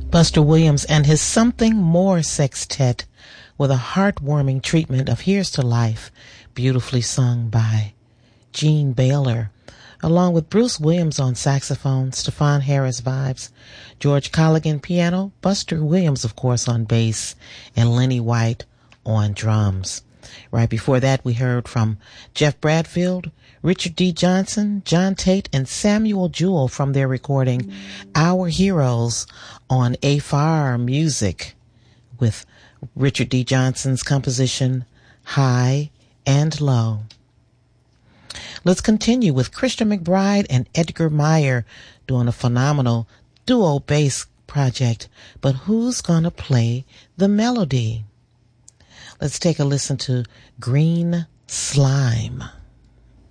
Buster Williams and his Something More Sextet with a heartwarming treatment of Here's to Life, beautifully sung by Gene Baylor, along with Bruce Williams on saxophone, Stefan Harris vibes, George Colligan piano, Buster Williams, of course, on bass, and Lenny White on drums. Right before that, we heard from Jeff Bradfield, Richard D. Johnson, John Tate, and Samuel Jewell from their recording Our Heroes on AFAR Music with Richard D. Johnson's composition High and Low. Let's continue with Christian McBride and Edgar Meyer doing a phenomenal duo bass project, but who's gonna play the melody? Let's take a listen to Green Slime.